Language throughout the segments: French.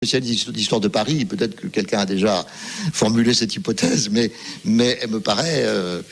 Spécialiste d'histoire de Paris, peut-être que quelqu'un a déjà formulé cette hypothèse, mais elle me paraît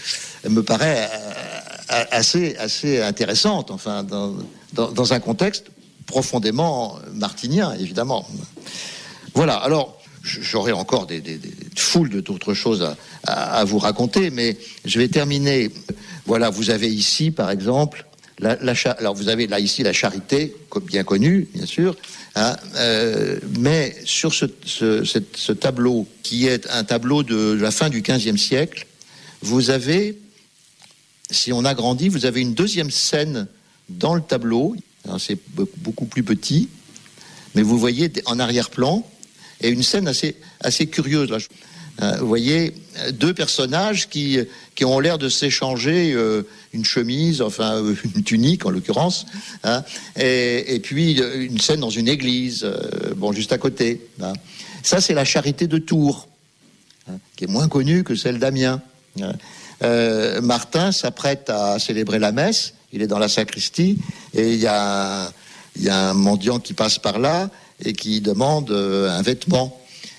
assez intéressante, enfin, dans un contexte profondément martinien, évidemment. Voilà, alors, j'aurais encore des foules d'autres choses à vous raconter, mais je vais terminer. Voilà, vous avez ici, par exemple, alors vous avez là ici la charité, bien connue, bien sûr, hein, mais sur ce tableau, qui est un tableau de la fin du XVe siècle, vous avez, si on agrandit, vous avez une deuxième scène dans le tableau. Alors c'est beaucoup plus petit, mais vous voyez en arrière-plan, et une scène assez curieuse. Là. Vous voyez deux personnages qui ont l'air de s'échanger une chemise, enfin une tunique en l'occurrence, hein, et puis une scène dans une église, juste à côté. Hein. Ça, c'est la charité de Tours, hein, qui est moins connue que celle d'Amiens. Hein. Martin s'apprête à célébrer la messe, il est dans la sacristie, et il y a un mendiant qui passe par là et qui demande un vêtement.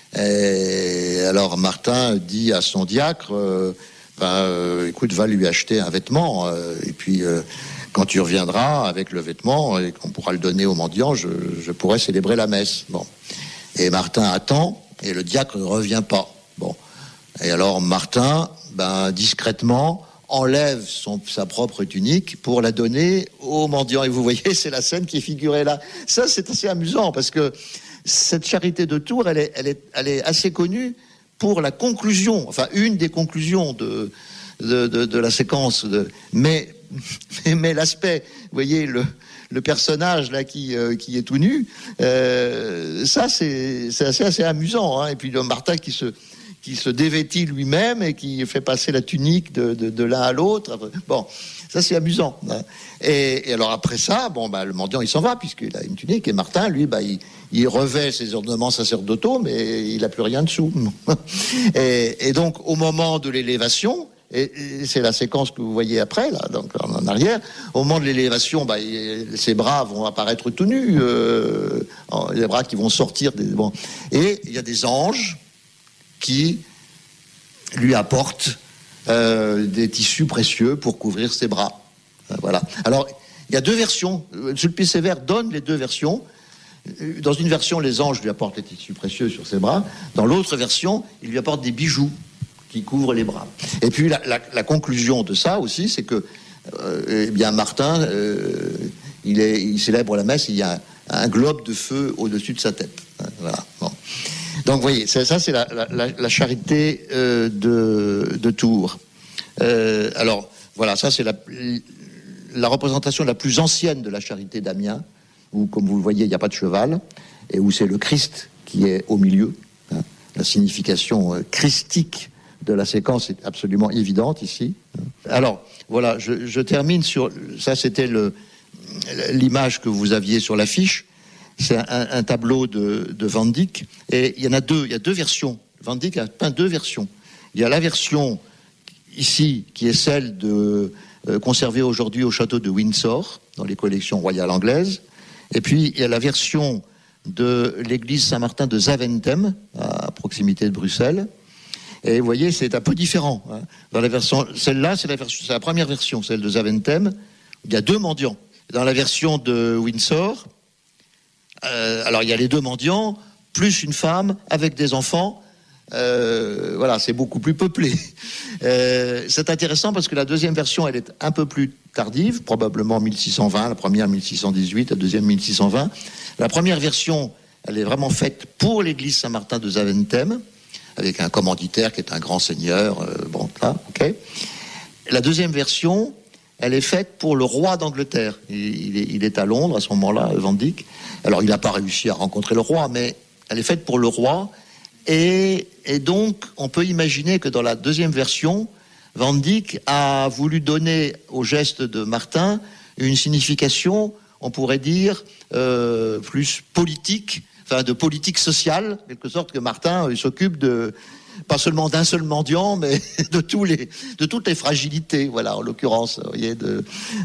Et alors Martin dit à son diacre, écoute, va lui acheter un vêtement, et puis quand tu reviendras avec le vêtement et qu'on pourra le donner au mendiant, je pourrai célébrer la messe. Bon. Et Martin attend, et le diacre ne revient pas. Bon. Et alors Martin, discrètement, enlève sa propre tunique pour la donner au mendiant. Et vous voyez, c'est la scène qui est figurée là. Ça, c'est assez amusant, parce que cette charité de Tours, elle est assez connue pour la conclusion, enfin une des conclusions de la séquence. Mais l'aspect, vous voyez, le personnage là qui est tout nu, ça c'est assez amusant. Hein. Et puis le Martin qui se dévêtit lui-même et qui fait passer la tunique de l'un à l'autre. Bon, ça c'est amusant. Hein. Et alors après ça, le mendiant il s'en va puisqu'il a une tunique, et Martin, lui, il revêt ses ornements sacerdotaux, mais il n'a plus rien dessous. Et donc au moment de l'élévation, et c'est la séquence que vous voyez après, là, donc en arrière, au moment de l'élévation, ses bras vont apparaître tout nus, les bras qui vont sortir. Et il y a des anges qui lui apporte des tissus précieux pour couvrir ses bras. Voilà. Alors, il y a deux versions. Sulpice Sévère donne les deux versions. Dans une version, les anges lui apportent les tissus précieux sur ses bras. Dans l'autre version, il lui apporte des bijoux qui couvrent les bras. Et puis, la conclusion de ça aussi, c'est que Martin, il célèbre la messe, il y a un globe de feu au-dessus de sa tête. Voilà. Bon. Donc, vous voyez, ça c'est la charité de Tours. Alors, voilà, ça c'est la représentation la plus ancienne de la charité d'Amiens, où, comme vous le voyez, il n'y a pas de cheval, et où c'est le Christ qui est au milieu. Hein. La signification christique de la séquence est absolument évidente ici. Alors, voilà, je termine sur... Ça, c'était l'image que vous aviez sur l'affiche. C'est un tableau de Van Dyck, et il y a deux versions. Van Dyck a peint deux versions. Il y a la version ici, qui est celle conservée aujourd'hui au château de Windsor, dans les collections royales anglaises. Et puis, il y a la version de l'église Saint-Martin de Zaventem, à proximité de Bruxelles. Et vous voyez, c'est un peu différent. Hein. Dans la version, celle-là, c'est la première version, celle de Zaventem. Il y a deux mendiants. Dans la version de Windsor, alors il y a les deux mendiants, plus une femme avec des enfants. Voilà, c'est beaucoup plus peuplé. C'est intéressant parce que la deuxième version, elle est un peu plus tardive, probablement 1620, la première 1618, la deuxième 1620. La première version, elle est vraiment faite pour l'église Saint-Martin de Zaventem, avec un commanditaire qui est un grand seigneur. Ok. La deuxième version, elle est faite pour le roi d'Angleterre. Il est à Londres à ce moment-là, Van Dyck. Alors, il n'a pas réussi à rencontrer le roi, mais elle est faite pour le roi. Et donc, on peut imaginer que dans la deuxième version, Van Dyck a voulu donner au geste de Martin une signification, on pourrait dire, plus politique, enfin de politique sociale, en quelque sorte, que Martin s'occupe pas seulement d'un seul mendiant, mais de toutes les fragilités, voilà, en l'occurrence, vous voyez,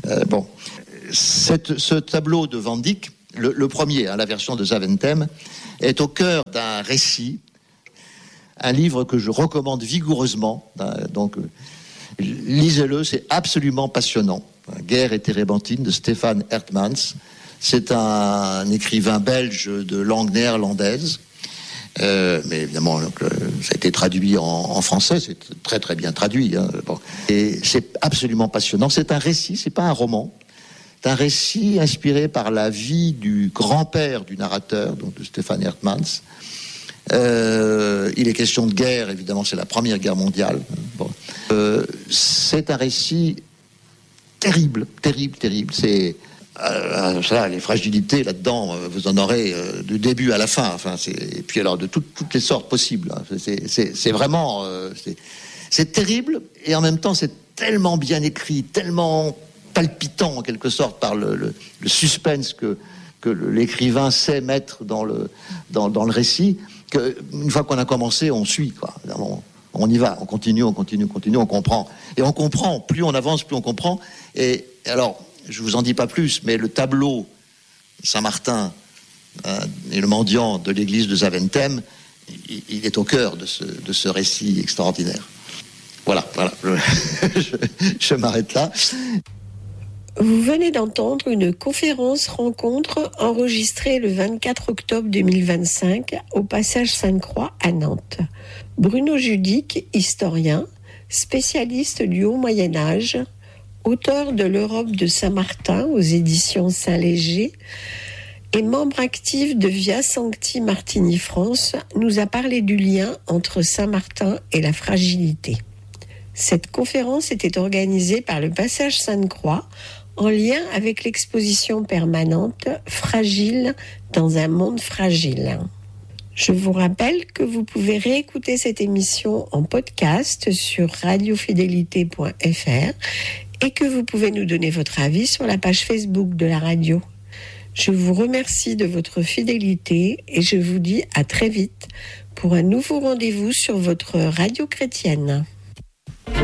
ce tableau de Van Dyck, le premier, la version de Zaventem, est au cœur d'un récit, un livre que je recommande vigoureusement. Donc, lisez-le, c'est absolument passionnant. Guerre et térébenthine de Stefan Hertmans. C'est un écrivain belge de langue néerlandaise. Mais évidemment, ça a été traduit en français, c'est très très bien traduit. Bon. Et c'est absolument passionnant. C'est un récit, c'est pas un roman. C'est un récit inspiré par la vie du grand-père du narrateur, donc de Stefan Hertmans. Il est question de guerre, évidemment, c'est la Première Guerre mondiale. Bon. C'est un récit terrible. C'est ça, les fragilités là-dedans, vous en aurez du début à la fin. Enfin, et puis alors de toutes les sortes possibles. C'est vraiment, c'est terrible et en même temps c'est tellement bien écrit, tellement palpitant en quelque sorte par le suspense que l'écrivain sait mettre dans le récit. Qu'une fois qu'on a commencé, on suit quoi. On y va, on continue, on comprend. Et on comprend, plus on avance, plus on comprend. Et alors, je vous en dis pas plus, mais le tableau Saint-Martin et le mendiant de l'église de Zaventem, il est au cœur de ce récit extraordinaire. Voilà, je m'arrête là. Vous venez d'entendre une conférence rencontre enregistrée le 24 octobre 2025 au Passage Sainte-Croix à Nantes. Bruno Judic, historien, spécialiste du Haut Moyen-Âge, auteur de l'Europe de Saint-Martin aux éditions Saint-Léger et membre actif de Via Sancti Martini France, nous a parlé du lien entre Saint-Martin et la fragilité. Cette conférence était organisée par le Passage Sainte-Croix en lien avec l'exposition permanente « Fragile dans un monde fragile ». Je vous rappelle que vous pouvez réécouter cette émission en podcast sur radiofidélité.fr et que vous pouvez nous donner votre avis sur la page Facebook de la radio. Je vous remercie de votre fidélité et je vous dis à très vite pour un nouveau rendez-vous sur votre radio chrétienne.